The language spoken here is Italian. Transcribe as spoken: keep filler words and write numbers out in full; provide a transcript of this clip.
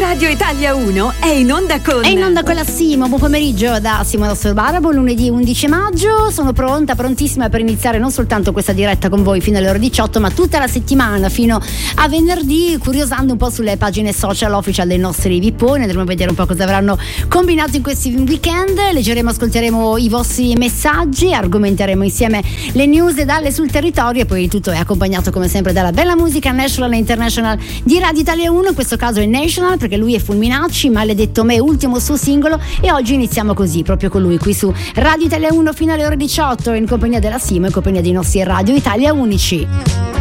Radio Italia uno è in onda con... È in onda con la Simo. Buon pomeriggio da Simona Sorbarabo, lunedì undici maggio. Sono pronta, prontissima per iniziare non soltanto questa diretta con voi fino alle ore diciotto, ma tutta la settimana fino a venerdì, curiosando un po' sulle pagine social official dei nostri vipponi. Andremo a vedere un po' cosa avranno combinato in questi weekend. Leggeremo, ascolteremo i vostri messaggi, argomenteremo insieme le news dalle sul territorio, e poi il tutto è accompagnato come sempre dalla bella musica national e international di Radio Italia uno. In questo caso è national perché lui è Fulminacci, Maledetto me, ultimo suo singolo, e oggi iniziamo così, proprio con lui qui su Radio Italia uno fino alle ore diciotto in compagnia della Simo, in compagnia dei nostri Radio Italia Unici.